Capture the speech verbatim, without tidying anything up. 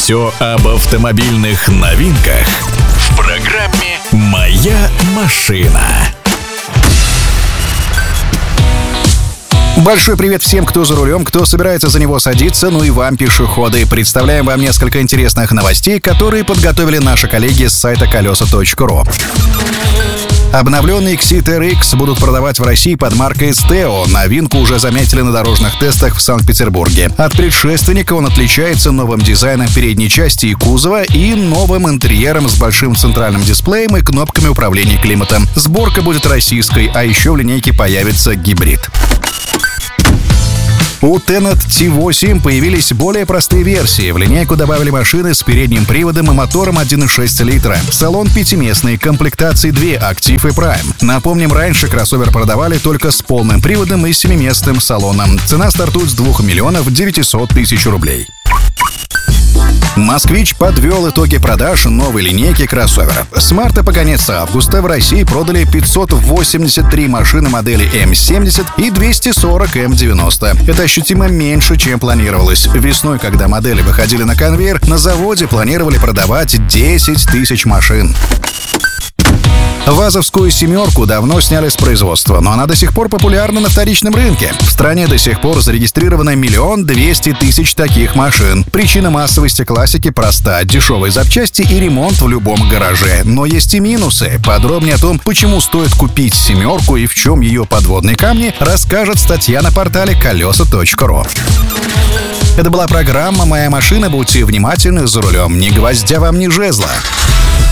Все об автомобильных новинках в программе «Моя машина». Большой привет всем, кто за рулем, кто собирается за него садиться, ну и вам, пешеходы. Представляем вам несколько интересных новостей, которые подготовили наши коллеги с сайта колеса точка ру. Обновленный Exit эр икс будут продавать в России под маркой Steo. Новинку уже заметили на дорожных тестах в Санкт-Петербурге. От предшественника он отличается новым дизайном передней части и кузова и новым интерьером с большим центральным дисплеем и кнопками управления климатом. Сборка будет российской, а еще в линейке появится гибрид. У Tenet ти восемь появились более простые версии. В линейку добавили машины с передним приводом и мотором один и шесть литра. Салон пятиместный, комплектации две, Active и Prime. Напомним, раньше кроссовер продавали только с полным приводом и семиместным салоном. Цена стартует с двух миллионов девятисот тысяч рублей. «Москвич» подвел итоги продаж новой линейки кроссовера. С марта по конец августа в России продали пятьсот восемьдесят три машины модели эм семьдесят и двести сорок эм девяносто. Это ощутимо меньше, чем планировалось. Весной, когда модели выходили на конвейер, на заводе планировали продавать десять тысяч машин. ВАЗовскую «семерку» давно сняли с производства, но она до сих пор популярна на вторичном рынке. В стране до сих пор зарегистрировано миллион двести тысяч таких машин. Причина массовости классики проста – дешевые запчасти и ремонт в любом гараже. Но есть и минусы. Подробнее о том, почему стоит купить «семерку» и в чем ее подводные камни, расскажет статья на портале колеса точка ру. Это была программа «Моя машина». Будьте внимательны за рулем. Ни гвоздя вам, ни жезла.